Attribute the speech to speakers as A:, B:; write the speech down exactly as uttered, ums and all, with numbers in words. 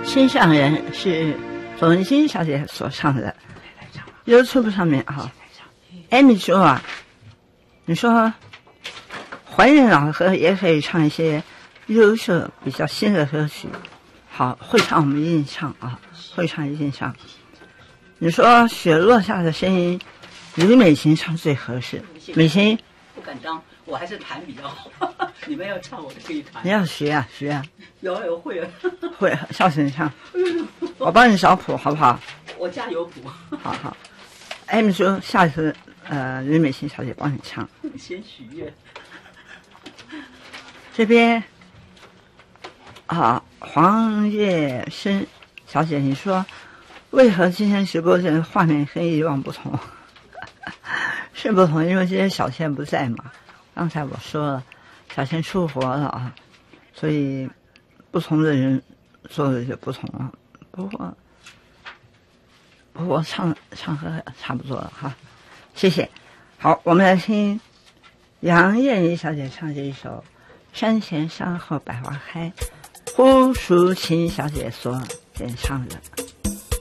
A: 心上人是左文欣小姐所唱的 YouTube 上面哈。Amy 说啊，你说怀孕老歌也可以唱一些优秀比较新的歌曲，好，会唱我们一定唱啊，会唱一定唱。你说雪落下的声音，吕美琴唱最合适。美琴
B: 不敢当，我还是弹比较好。你们要唱我就可以弹。
A: 你要学啊学啊。
B: 有有会啊。
A: 会，笑死你唱。我帮你找谱好不好？
B: 我家有谱。
A: 好好。Amy 说下次呃吕美琴小姐帮你唱。
B: 先许愿。
A: 这边啊，黄月生小姐，你说为何今天直播间画面跟以往不同？是不同，因为今天小倩不在嘛。刚才我说了，小倩出国了啊，所以不同的人做的就不同了。不过，不过唱唱歌差不多了哈，谢谢。好，我们来听杨艳妮小姐唱这一首《山前山后百花开》，胡淑琴小姐所演唱的。